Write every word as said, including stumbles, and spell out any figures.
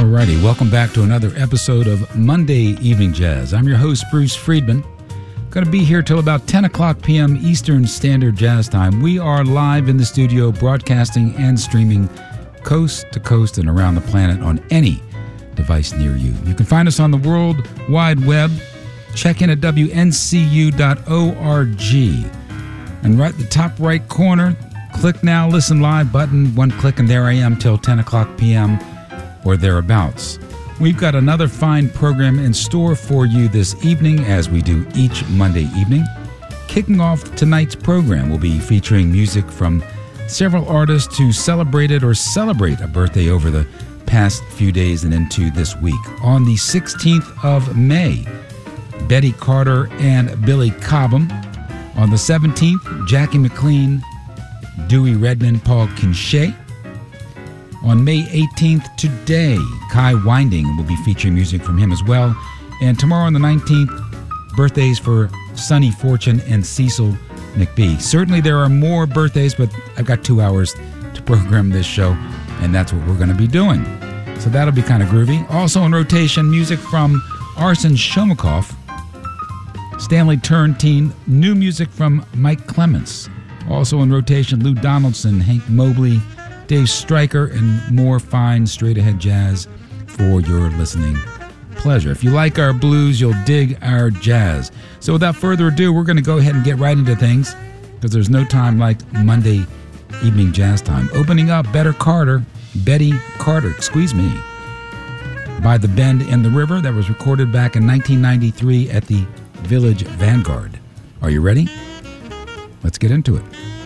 Alrighty, welcome back to another episode of Monday Evening Jazz. I'm your host, Bruce Friedman. Going to be here till about ten o'clock p.m. Eastern Standard Jazz Time. We are live in the studio, broadcasting and streaming coast to coast and around the planet on any device near you. You can find us on the World Wide Web. Check in at W N C U dot org. And right at the top right corner, click now, listen live button. One click and there I am till ten o'clock p.m. or thereabouts. We've got another fine program in store for you this evening, as we do each Monday evening. Kicking off tonight's program, we'll be featuring music from several artists who celebrated or celebrate a birthday over the past few days and into this week. On the sixteenth of May, Betty Carter and Billy Cobham. On the seventeenth, Jackie McLean, Dewey Redman, Paul Kinche. On May eighteenth, today, Kai Winding will be featuring music from him as well. And tomorrow on the nineteenth, birthdays for Sonny Fortune and Cecil McBee. Certainly there are more birthdays, but I've got two hours to program this show, and that's what we're going to be doing. So that'll be kind of groovy. Also in rotation, music from Arsen Shomakov, Stanley Turrentine, new music from Mike Clements. Also in rotation, Lou Donaldson, Hank Mobley, Dave Stryker, and more fine straight-ahead jazz for your listening pleasure. If you like our blues, you'll dig our jazz. So without further ado, we're going to go ahead and get right into things, because there's no time like Monday evening jazz time. Opening up, Better Carter, Betty Carter, excuse me, by The Bend in the River. That was recorded back in nineteen ninety-three at the Village Vanguard. Are you ready? Let's get into it.